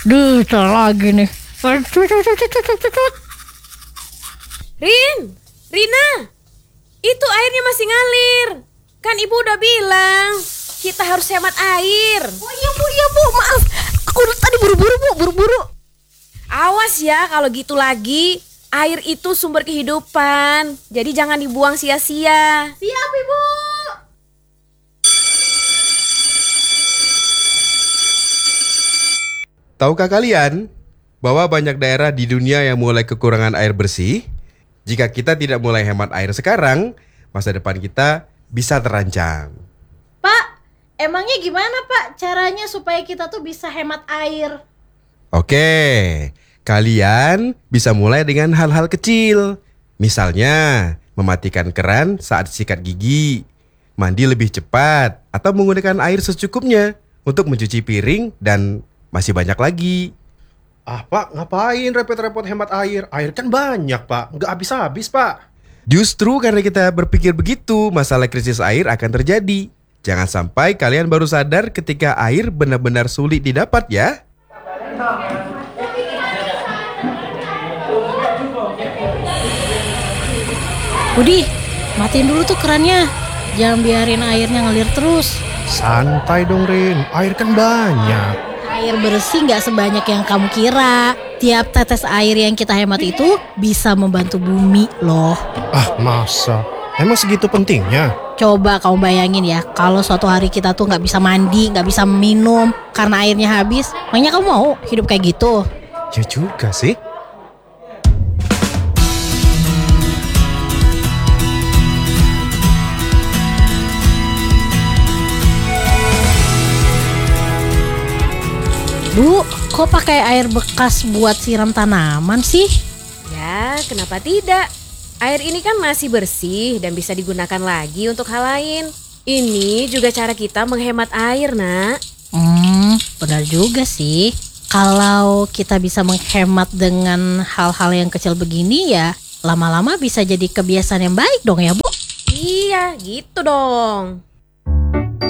Duh, salah lagi nih. Rina, itu airnya masih ngalir. Kan ibu udah bilang kita harus hemat air. Oh iya bu, maaf. Aku tadi buru-buru. Awas ya kalau gitu lagi. Air itu sumber kehidupan. Jadi jangan dibuang sia-sia. Siap ibu. Tahukah kalian bahwa banyak daerah di dunia yang mulai kekurangan air bersih? Jika kita tidak mulai hemat air sekarang, masa depan kita bisa terancam. Pak, emangnya gimana Pak caranya supaya kita tuh bisa hemat air? Oke, kalian bisa mulai dengan hal-hal kecil. Misalnya, mematikan keran saat sikat gigi, mandi lebih cepat, atau menggunakan air secukupnya untuk mencuci piring dan masih banyak lagi. Ah Pak, ngapain repot-repot hemat air? Air kan banyak Pak, nggak habis-habis Pak. Justru karena kita berpikir begitu, masalah krisis air akan terjadi. Jangan sampai kalian baru sadar ketika air benar-benar sulit didapat ya. Budi, matiin dulu tuh kerannya. Jangan biarin airnya ngalir terus. Santai dong Rin, air kan banyak. Air bersih nggak sebanyak yang kamu kira. Tiap tetes air yang kita hemat itu bisa membantu bumi loh. Ah masa? Emang segitu pentingnya? Coba kamu bayangin ya, kalau suatu hari kita tuh nggak bisa mandi, nggak bisa minum karena airnya habis. Makanya kamu mau hidup kayak gitu? Ya juga sih. Bu, kok pakai air bekas buat siram tanaman sih? Ya, kenapa tidak? Air ini kan masih bersih dan bisa digunakan lagi untuk hal lain. Ini juga cara kita menghemat air, Nak. Benar juga sih. Kalau kita bisa menghemat dengan hal-hal yang kecil begini ya, lama-lama bisa jadi kebiasaan yang baik dong ya, Bu. Iya, gitu dong.